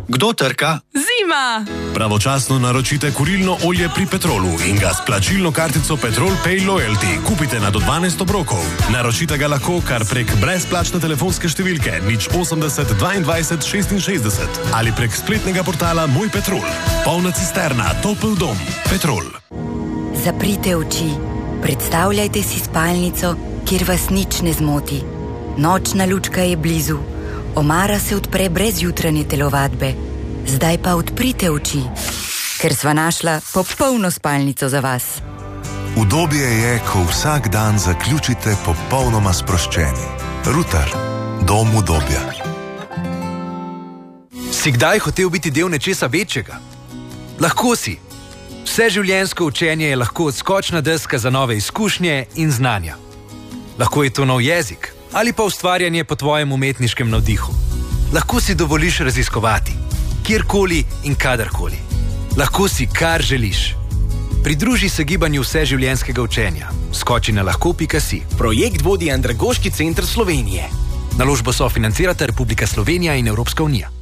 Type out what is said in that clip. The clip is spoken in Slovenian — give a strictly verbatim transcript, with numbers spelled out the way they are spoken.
Kdo trka? Zima! Pravočasno naročite kurilno olje pri Petrolu in ga s plačilno kartico Petrol Pay Loyalty kupite na do dvanajst obrokov. Naročite ga lahko kar prek brezplačne telefonske številke nič osemdeset dvaindvajset šestinšestdeset ali prek spletnega portala Moj Petrol. Polna cisterna, topel dom. Petrol. Zaprite oči. Predstavljajte si spalnico, kjer vas nič ne zmoti. Nočna lučka je blizu. Omara se odpre brez jutranje telovadbe. Zdaj pa odprite oči, ker sva našla popolno spalnico za vas. Udobje je, ko vsak dan zaključite popolnoma sproščeni. Ruter. Dom udobja. Si kdaj hotel biti del nečesa večjega? Lahko si. Vseživljenjsko učenje je lahko odskočna deska za nove izkušnje in znanja. Lahko je to nov jezik ali pa ustvarjanje po tvojem umetniškem navdihu. Lahko si dovoliš raziskovati, kjerkoli in kadarkoli. Lahko si, kar želiš. Pridruži se gibanju vseživljenjskega učenja. Skoči na lahko pika si. Projekt vodi Andragoški center Slovenije. Naložbo sofinancirata Republika Slovenija in Evropska unija.